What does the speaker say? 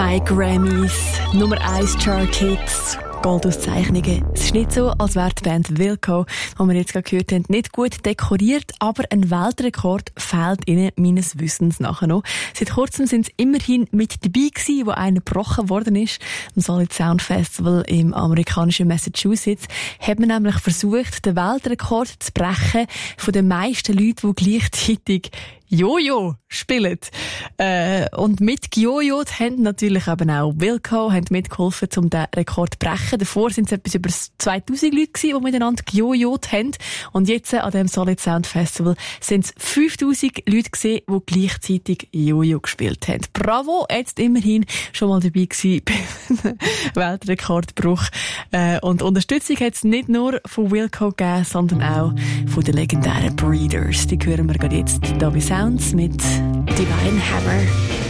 2 Grammys, Nummer 1 Chart-Hits, Goldauszeichnungen. Es ist nicht so, als wäre die Band Wilco, die wir jetzt gerade gehört haben, nicht gut dekoriert, aber ein Weltrekord fehlt ihnen meines Wissens nachher noch. Seit kurzem sind sie immerhin mit dabei gewesen, wo einer gebrochen worden ist. Am Solid Sound Festival im amerikanischen Massachusetts hat man nämlich versucht, den Weltrekord zu brechen von den meisten Leuten, die gleichzeitig Jojo spielen. Und mit Jojo haben natürlich eben auch Wilco mitgeholfen, um den Rekord zu brechen. Davor sind es etwas über 2000 Leute gewesen, die miteinander gejojot haben. Und jetzt an dem Solid Sound Festival sind es 5000 Leute gewesen, die gleichzeitig Jojo gespielt haben. Bravo, jetzt immerhin schon mal dabei gewesen beim Weltrekordbruch. Und Unterstützung hat es nicht nur von Wilco gegeben, sondern auch von den legendären Breeders. Die hören wir gerade jetzt hier bei Sounds mit Divine Hammer.